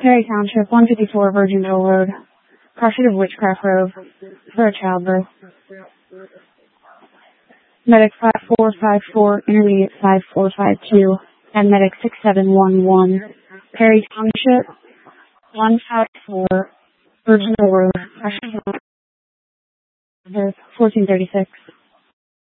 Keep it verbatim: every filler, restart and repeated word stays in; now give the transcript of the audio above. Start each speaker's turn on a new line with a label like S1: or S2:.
S1: Perry Township, one fifty-four Virgin Hill Road. Pursuit of Witchcraft Road for a childbirth. Medic five four five four, Intermediate five four five two, and Medic six seven one one, Perry Township, one five four Virgin Hill Road. Pursuit of Witchcraft Road, fourteen thirty-six.